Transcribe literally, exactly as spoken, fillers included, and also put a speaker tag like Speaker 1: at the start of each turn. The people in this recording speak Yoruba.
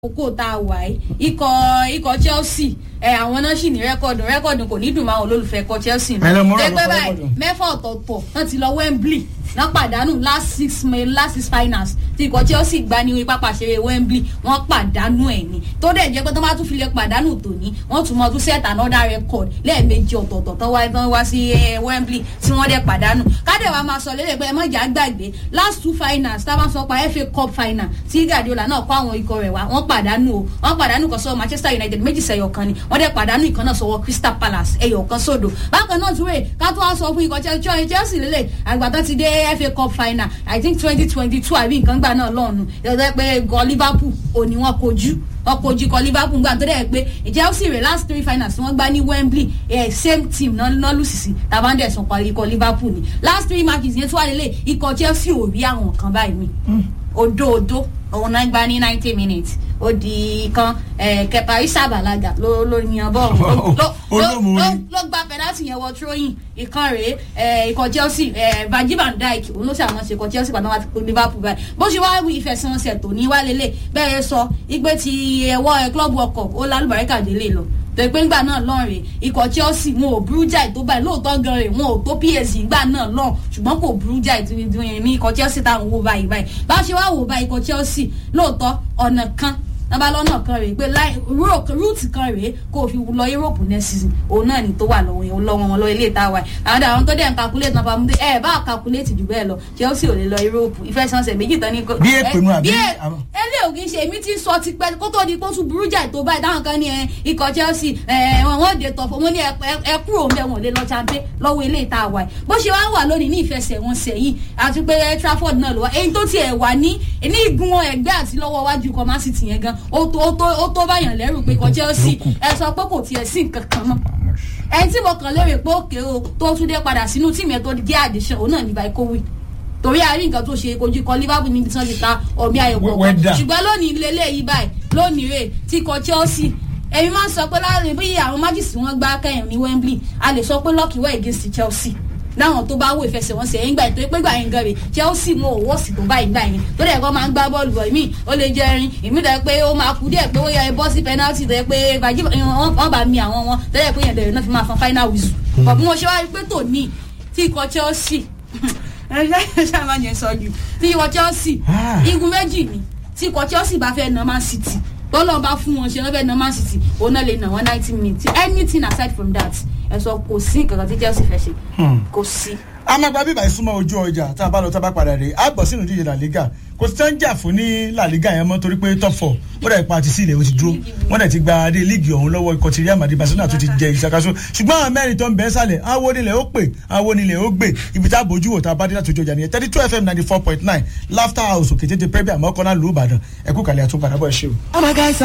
Speaker 1: Kókó tá a wà yìí ikọ̀ ikọ̀ Chelsea ẹ̀ àwọn náà sì ní rẹ́kọ̀dù rẹ́kọ̀dù kò ní dùn máa wọn olólùfẹ́ ikọ̀ Chelsea náà pé báyìí mẹ́fà ọ̀tọ̀ọ̀tọ̀ náà ti lọ Wembley náà pàdánù last six last six finals tí ikọ̀ Chelsea gbá ní pápá ìṣeré Wembley wọ́n pàdánù ẹ̀ ní tó dẹ̀ jẹ́ pé tó bá tún fi lè pàdánù tòní wọ́n tún mọ́ tún set another record lẹ́ẹ̀mejì ọ̀tọ̀ọ̀tọ̀ tó wá tán wá sí Wembley tí wọ́n dẹ̀ pàdánù kádẹ́wà máa sọ lélẹ̀ pé ẹ má jà gbàgbé last two finals tá a bá sọ pa F A Cup final tí Guardiola náà kó àwọn ikọ̀ rẹ̀ wá wọ́n pàdánù o wọ́n pàdánù kan sọ Manchester United méjì sẹ́yọ̀ kan ni wọ́n dẹ̀ pàdánù ìkan náà sọ̀wọ́ Crystal Palace ẹ̀yọ̀ kan sódò bákan náà tún rè ká tó wá sọ fún ikọ̀ Chelsea lélẹ̀ àgbàtàn ti dé F A Cup final I think twenty twenty two àbí nǹkan gbà náà lọ́ọ̀nù ìjọba pé gọ Liverpool ò ní wọ́n kojú wọ́n kojú kọ Liverpool gbà tó dẹ̀ pé Chelsea rè last three finals wọ́n gbá ní Wembley eh, same team náà náà lùsìsì tàbándẹ̀ sọ pa ikọ̀ Liverpool ni last three matches yẹn tó wà lélẹ̀ ikọ̀ Chelsea ò rí àwọn kan báyìí mi odo odo òun náà gbá ní ninety minutes ó di kan Kepa Arrizabalaga ló ló yan bọ́ọ̀lù ló gba penalty yẹn wọ throwing ìkan rèé ikọ̀ Chelsea Virgil van Dijk òun ló ṣe àwọn ṣe ikọ̀ Chelsea pàtàkì àti Liverpool báyìí bó ṣe wá ìfẹsẹ̀wọnsẹ̀ tó ní wálélẹ̀ bẹ́ẹ̀ sọ igbe ti ẹ̀wọ́ club world cup ó lálùbáríkà délé lọ tẹ̀pẹ́ ńgbà náà lọ́ọ̀rẹ́ ikọ̀ Chelsea wọn ò burú jáì tó báyìí lóòótọ́ gan rẹ̀ wọn ò tó P S G ńgbà náà lọ́ọ̀ ṣùgbọ́n kò burú jáì tó ní ikọ̀ Chelsea táwọn wò báyìí báyìí bá ṣe wá wò báyìí ikọ̀ Chelsea lóòótọ́ ọ̀nà kan nàbà lọ́nà kan rèé pé rúùtì kan rèé kó o fi lọ Europe next season òun náà ni tó wà lọ́wọ́ yẹn lọ́wọ́ wọn lọ ilé ìta wa àwọn àwọn tó dẹ̀ ń calculate náà fàmúdé ẹ̀ bá calculate jù bẹ́ẹ̀ lọ Chelsea ò lè lọ Europe ìfẹsẹ̀wọnsẹ̀ méjì tán ní.
Speaker 2: bí èpè mu àbí
Speaker 1: ẹlẹ́ òkè ṣe èmi ti sọ ti pẹ́ kó tó di kó tún burú jà tó báyìí táwọn kan ní ikọ̀ Chelsea wọ́n dé tọ̀fọ̀ wọ́n ní ẹ kúrò ń bẹ̀ wọ́n lè lọ champion lọ́wọ́ ilé ìta wa bó ṣe wá wà lónìí ní ìfẹsẹ̀wọnsẹ̀ yìí àti pé Trafford náà lọ wá èyí tó tiẹ̀ wà ní ní igun ẹgbẹ́ àti lọ́wọ́ wájú kọ́ Man City yẹn gan ó tó ó tó ó tó báyàn lẹ́rù pé kò Chelsea ẹ sọ pé kò tiẹ̀ sí nǹkan kan mọ́ ẹni tí mo kàn lérè pé òkè o tó tún dé padà sínú tíìmù ẹ̀ tó jẹ́ àdìsàn òun náà ní Baikowi torí àárín nǹkan tó ṣe kojú kọ Liverpool níbi tí wọ́n ti ta ọ̀mí ayò kọ̀ọ̀kan ṣùgbọ́n lónìí lélẹ́yìí báyìí lónìí rè tí kò Chelsea èmi máa ń sọ pé láàrin bí àwọn májèsì wọn gbá kẹyìn ní Wembley a lè sọ pé lucky were against Chelsea láwọn tó bá wò ìfẹsẹ̀wọnsẹ̀ yẹn gbà ètò ìpégbà yẹn gan rè Chelsea mọ òwò sí tó báyìí gbà yẹn tó dẹ̀ kọ́ máa ń gbá bọ́ọ̀lù bọ̀ ìmí ó lè jẹ ẹrin ìmí dẹ̀ pé ó máa kú díẹ̀ pé ó yẹ bọ́ sí penalty tó yẹ pé bàjí wọ́n bá mi àwọn wọn tó yẹ pé yẹn dẹ̀rẹ̀ náà fi máa fan final whistle bọ̀ bí wọ́n ṣe wá rí pé tòní tí ikọ̀ Chelsea ẹ ṣáà máa yẹn sọ jù tí ikọ̀ Chelsea igun méjì ni tí ikọ̀ Chelsea bá fẹ́ na Man City tọ́lọ́ bá fún wọn ṣe wọ́n fẹ́ na Man City òun náà lè nà wọ́n ninety minutes anything aside from that ẹ sọ kò sí nǹkan tí Chelsea fẹ́ ṣe kò sí.
Speaker 2: amagba bíbá ìsúnmọ́ ojú ọjà tá a bá lọ tá a bá padà rè á gbọ́ sínú ìdíje La Liga kò sí tán jà fún ní La Liga yẹn mọ́ torí pé top four ó dẹ̀ pa àti sí ilẹ̀ ó ti dúró wọ́n dẹ̀ ti gba adé líìgì ọ̀hún lọ́wọ́ ikọ̀ ti Real Madrid Barcelona tó ti jẹ ìṣàkóso ṣùgbọ́n àwọn mẹ́rin tó ń bẹ́ẹ̀ sálẹ̀ àwọn onílẹ̀ ó pè àwọn onílẹ̀ ó gbé ibi tá a bójú wò tá a bá dé láti ojú ọjà nìyẹn thirty two F M ninety four point nine Laughter House òkè tètè Premier mọ́kànlá lù Ìbàdàn ẹ̀kú kàlẹ́ àtúnpadà bọ̀ ẹ̀ ṣe o.